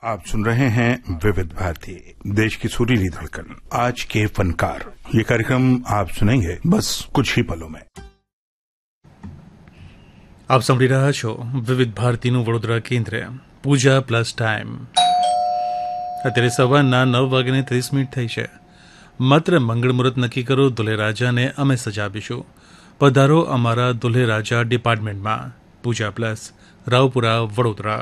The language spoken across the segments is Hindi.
आप सुन रहे हैं विविध भारती, देश की सुरीली धड़कन, आज के फनकार। ये कार्यक्रम आप सुनेंगे बस कुछ ही पलों में। આપ સાંભળી રહ્યા છો વિવિધ ભારતીનું વડોદરા કેન્દ્ર પૂજા પ્લસ ટાઈમ। અત્યારે સવારના 9:30 થઈ છે। માત્ર મંગળ મુહૂર્ત નક્કી કરો, દુલ્હે રાજાને અમે સજાવીશું। પધારો અમારા દુલ્હે રાજા ડિપાર્ટમેન્ટમાં। પૂજા પ્લસ, રાવપુરા, વડોદરા।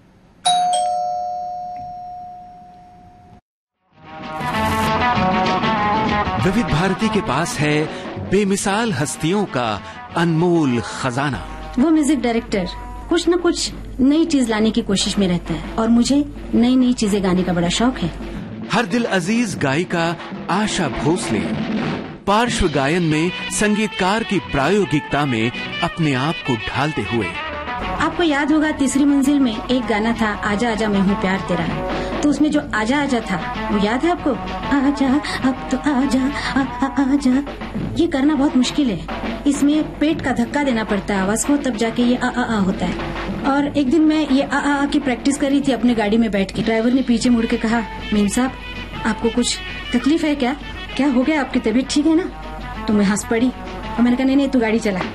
विविध भारती के पास है बेमिसाल हस्तियों का अनमोल खजाना। वो म्यूजिक डायरेक्टर कुछ न कुछ नई चीज लाने की कोशिश में रहता है और मुझे नई नई चीजें गाने का बड़ा शौक है। हर दिल अजीज गायिका आशा भोसले पार्श्व गायन में संगीतकार की प्रायोगिकता में अपने आप को ढालते हुए। आपको याद होगा तीसरी मंजिल में एक गाना था, आजा आजा मैं हूँ प्यार तेरा, तो उसमें जो आजा आजा था वो याद है आपको? आजा अब तो आजा आजा। ये करना बहुत मुश्किल है, इसमें पेट का धक्का देना पड़ता है आवाज को, तब जाके ये आ होता है। और एक दिन मैं ये आ की प्रैक्टिस कर रही थी अपने गाड़ी में बैठ के। ड्राइवर ने पीछे मुड़ के कहा, मीम साहब आपको कुछ तकलीफ है क्या? क्या हो गया, आपकी तबीयत ठीक है ना? तो मैं हंस पड़ी और मैंने कहा नहीं तू गाड़ी चला।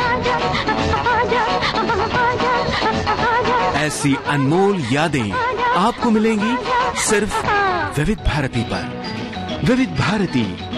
ऐसी अनमोल यादें आपको मिलेंगी सिर्फ विविध भारती पर। विविध भारती,